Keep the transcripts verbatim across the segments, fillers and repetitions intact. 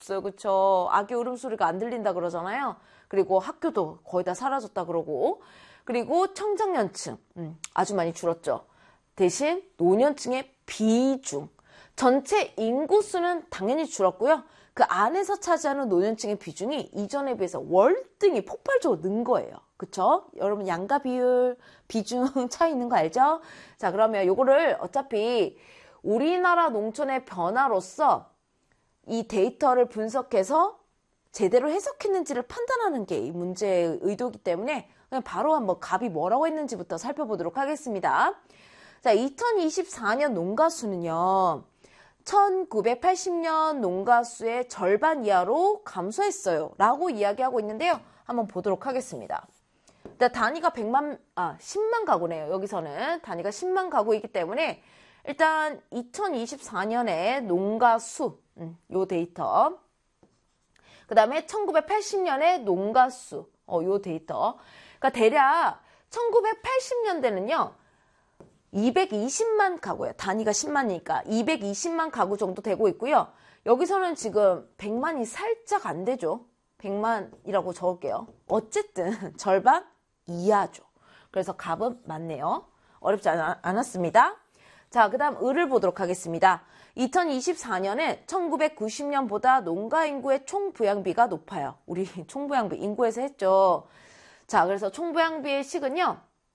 없어요. 그쵸? 아기 울음소리가 안 들린다 그러잖아요. 그리고 학교도 거의 다 사라졌다 그러고. 그리고 청장년층 음, 아주 많이 줄었죠. 대신 노년층의 비중, 전체 인구수는 당연히 줄었고요. 그 안에서 차지하는 노년층의 비중이 이전에 비해서 월등히 폭발적으로 는 거예요. 그쵸? 여러분 양가 비율, 비중 차이 있는 거 알죠? 자, 그러면 요거를 어차피 우리나라 농촌의 변화로서 이 데이터를 분석해서 제대로 해석했는지를 판단하는 게 이 문제의 의도이기 때문에 그냥 바로 한번 갑이 뭐라고 했는지부터 살펴보도록 하겠습니다. 자, 이천이십사 년 농가수는요. 천구백팔십 년 농가수의 절반 이하로 감소했어요. 라고 이야기하고 있는데요. 한번 보도록 하겠습니다. 일단 단위가 백만, 아, 십만 가구네요. 여기서는 단위가 십만 가구이기 때문에 일단 이천이십사 년에 농가수, 음, 요 데이터. 그 다음에 천구백팔십 년에 농가수, 어, 요 데이터. 그러니까 대략 천구백팔십 년대는요. 이백이십만 가구예요. 단위가 십만이니까 이백이십만 가구 정도 되고 있고요. 여기서는 지금 백만이 살짝 안 되죠. 백만이라고 적을게요. 어쨌든 절반 이하죠. 그래서 값은 맞네요. 어렵지 않, 않았습니다. 자, 그 다음 을을 보도록 하겠습니다. 이천이십사 년에 천구백구십 년보다 농가 인구의 총부양비가 높아요. 우리 총부양비 인구에서 했죠. 자, 그래서 총부양비의 식은요.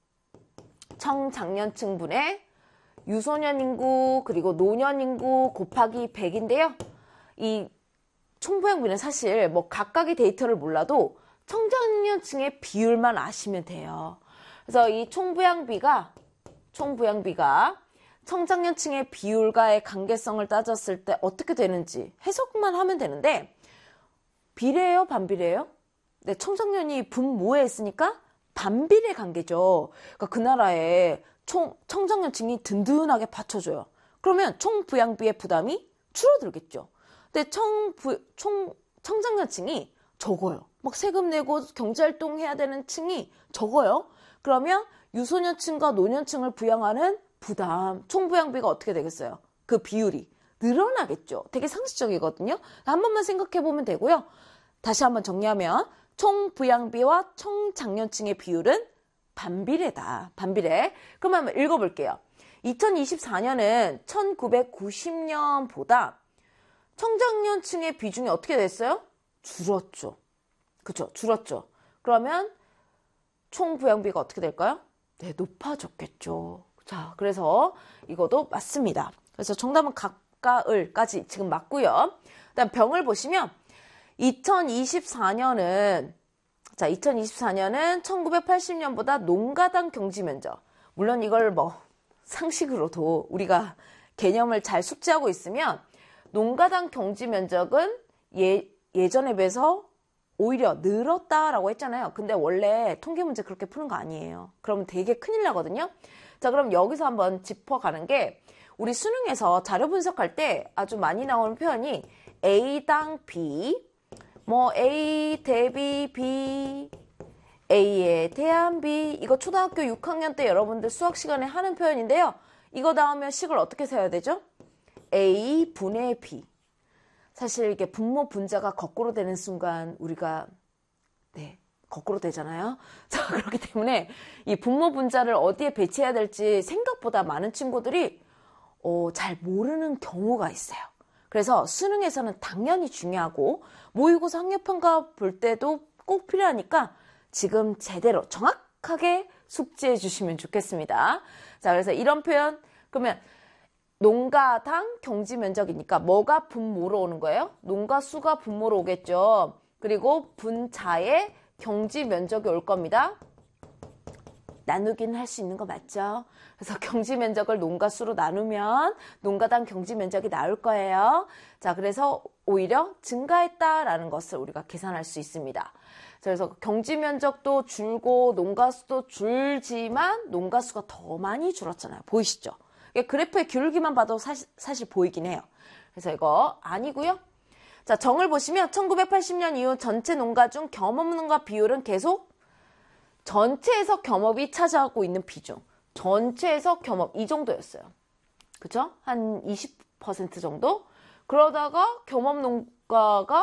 청장년층분의 유소년 인구 그리고 노년 인구 곱하기 백인데요. 이 총부양비는 사실 뭐 각각의 데이터를 몰라도 청장년층의 비율만 아시면 돼요. 그래서 이 총부양비가 총부양비가 청장년층의 비율과의 관계성을 따졌을 때 어떻게 되는지 해석만 하면 되는데 비례예요? 반비례예요? 네, 청장년이 분모에 있으니까 반비례 관계죠. 그러니까 그 나라에 총, 청장년층이 든든하게 받쳐줘요. 그러면 총부양비의 부담이 줄어들겠죠. 근데 청부, 총, 청장년층이 적어요. 막 세금 내고 경제활동 해야 되는 층이 적어요. 그러면 유소년층과 노년층을 부양하는 부담, 총부양비가 어떻게 되겠어요? 그 비율이 늘어나겠죠. 되게 상식적이거든요. 한 번만 생각해 보면 되고요. 다시 한번 정리하면 총부양비와 청장년층의 비율은 반비례다. 반비례. 그럼 한번 읽어볼게요. 이천이십사 년은 천구백구십 년보다 청장년층의 비중이 어떻게 됐어요? 줄었죠. 그쵸? 줄었죠. 그러면 총부양비가 어떻게 될까요? 네, 높아졌겠죠. 자, 그래서 이것도 맞습니다. 그래서 정답은 각과 을까지 지금 맞고요. 그다음 병을 보시면 이천이십사 년은 자, 이천이십사 년은 천구백팔십 년보다 농가당 경지 면적. 물론 이걸 뭐 상식으로도 우리가 개념을 잘 숙지하고 있으면 농가당 경지 면적은 예, 예전에 비해서 오히려 늘었다라고 했잖아요. 근데 원래 통계 문제 그렇게 푸는 거 아니에요. 그러면 되게 큰일 나거든요. 자, 그럼 여기서 한번 짚어가는 게 우리 수능에서 자료 분석할 때 아주 많이 나오는 표현이 A당 B, 뭐 A 대비 B, A에 대한 B, 이거 초등학교 육 학년 때 여러분들 수학 시간에 하는 표현인데요. 이거 나오면 식을 어떻게 세야 되죠? A 분의 B. 사실 이게 분모 분자가 거꾸로 되는 순간 우리가 네 거꾸로 되잖아요. 자, 그렇기 때문에 이 분모 분자를 어디에 배치해야 될지 생각보다 많은 친구들이 어, 잘 모르는 경우가 있어요. 그래서 수능에서는 당연히 중요하고 모의고사 학력평가 볼 때도 꼭 필요하니까 지금 제대로 정확하게 숙지해 주시면 좋겠습니다. 자, 그래서 이런 표현 그러면 농가당 경지 면적이니까 뭐가 분모로 오는 거예요? 농가 수가 분모로 오겠죠. 그리고 분자의 경지 면적이 올 겁니다. 나누기는 할 수 있는 거 맞죠? 그래서 경지 면적을 농가 수로 나누면 농가당 경지 면적이 나올 거예요. 자, 그래서 오히려 증가했다라는 것을 우리가 계산할 수 있습니다. 그래서 경지 면적도 줄고 농가 수도 줄지만 농가 수가 더 많이 줄었잖아요. 보이시죠? 그래프의 기울기만 봐도 사실, 사실 보이긴 해요. 그래서 이거 아니고요. 자, 정을 보시면 천구백팔십 년 이후 전체 농가 중 겸업 농가 비율은 계속 전체에서 겸업이 차지하고 있는 비중. 전체에서 겸업 이 정도였어요. 그쵸? 한 이십 퍼센트 정도? 그러다가 겸업 농가가